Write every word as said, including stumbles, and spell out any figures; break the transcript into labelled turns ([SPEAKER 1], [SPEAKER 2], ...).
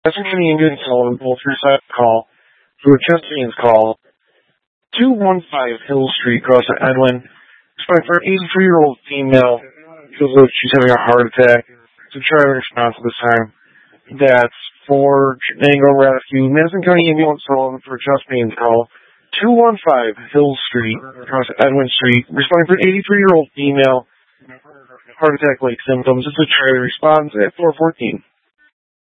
[SPEAKER 1] Essex County Ambulance Sullivan, both received a call to a chest pains call. two one five Hill Street, across at Edwin. Explain for an eighty-three-year-old female. Feels like she's having a heart attack. To try to respond this time. That's for Mango Rescue, Madison County Ambulance Sullivan for a chest pains call. two one five Hill Street, across at Edwin Street. Responding for an eighty-three-year-old female. Heart attack-like symptoms. It's a try to respond at four fourteen.